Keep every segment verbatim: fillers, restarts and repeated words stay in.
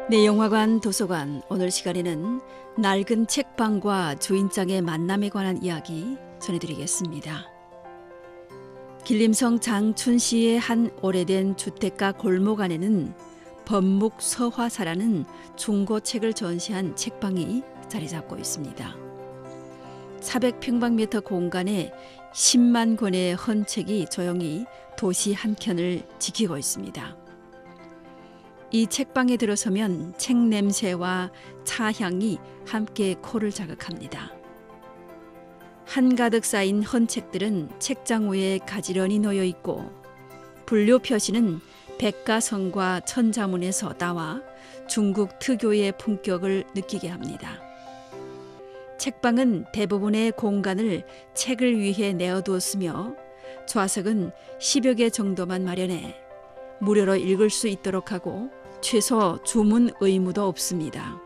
네, 영화관, 도서관. 오늘 시간에는 낡은 책방과 주인장의 만남에 관한 이야기 전해드리겠습니다. 길림성 장춘시의 한 오래된 주택가 골목 안에는 법묵서화사라는 중고책을 전시한 책방이 자리 잡고 있습니다. 사백 평방미터 공간에 십만 권의 헌책이 조용히 도시 한켠을 지키고 있습니다. 이 책방에 들어서면 책 냄새와 차향이 함께 코를 자극합니다. 한가득 쌓인 헌책들은 책장 위에 가지런히 놓여 있고 분류 표시는 백가성과 천자문에서 나와 중국 특유의 품격을 느끼게 합니다. 책방은 대부분의 공간을 책을 위해 내어두었으며 좌석은 십여 개 정도만 마련해 무료로 읽을 수 있도록 하고 최소 주문 의무도 없습니다.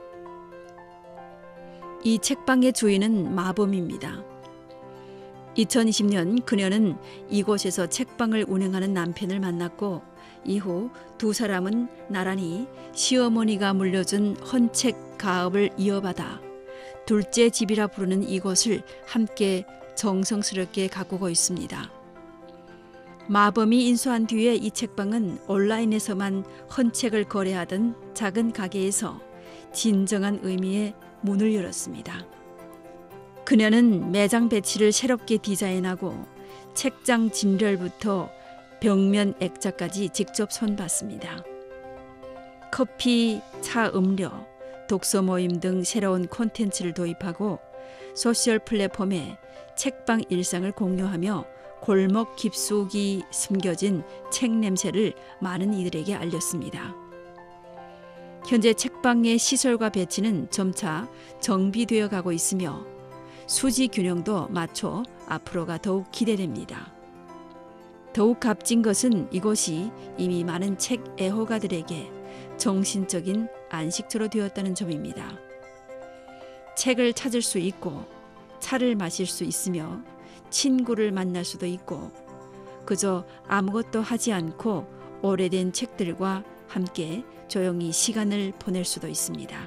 이 책방의 주인은 마범입니다. 이천이십 년 그녀는 이곳에서 책방을 운영하는 남편을 만났고 이후 두 사람은 나란히 시어머니가 물려준 헌책 가업을 이어받아 둘째 집이라 부르는 이곳을 함께 정성스럽게 가꾸고 있습니다. 마범이 인수한 뒤에 이 책방은 온라인에서만 헌책을 거래하던 작은 가게에서 진정한 의미의 문을 열었습니다. 그녀는 매장 배치를 새롭게 디자인하고 책장 진열부터 벽면 액자까지 직접 손봤습니다. 커피, 차, 음료, 독서 모임 등 새로운 콘텐츠를 도입하고 소셜 플랫폼에 책방 일상을 공유하며 골목 깊숙이 숨겨진 책 냄새를 많은 이들에게 알렸습니다. 현재 책방의 시설과 배치는 점차 정비되어 가고 있으며 수지 균형도 맞춰 앞으로가 더욱 기대됩니다. 더욱 값진 것은 이곳이 이미 많은 책 애호가들에게 정신적인 안식처로 되었다는 점입니다. 책을 찾을 수 있고 차를 마실 수 있으며 친구를 만날 수도 있고 그저 아무것도 하지 않고 오래된 책들과 함께 조용히 시간을 보낼 수도 있습니다.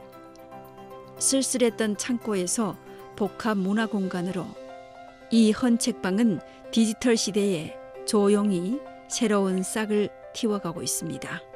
쓸쓸했던 창고에서 복합 문화 공간으로 이 헌책방은 디지털 시대에 조용히 새로운 싹을 틔워가고 있습니다.